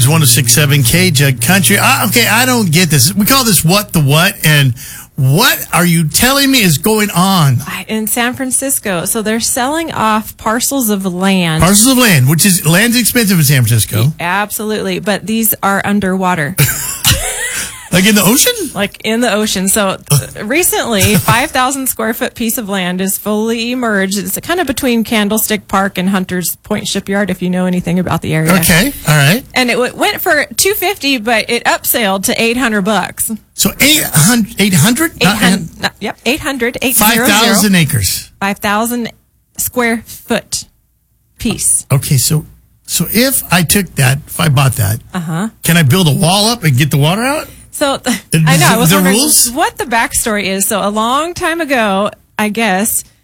is 106.7 KJUG Country. Okay, I don't get this. We call this What the What, and what are you telling me is going on? In San Francisco. So they're selling off parcels of land. Parcels of land, which is, land's expensive in San Francisco. Absolutely. But these are underwater. Like in the ocean? Like in the ocean. So recently, 5,000 square foot piece of land is fully emerged. It's kind of between Candlestick Park and Hunters Point Shipyard, if you know anything about the area. Okay, all right. And it went for $250, but it upsailed to $800. So 800? 800. 5,000 acres. 5,000 square foot piece. Okay, so if I took that, if I bought that, can I build a wall up and get the water out? So I know. I was the wondering rules? what the backstory is. So a long time ago, I guess,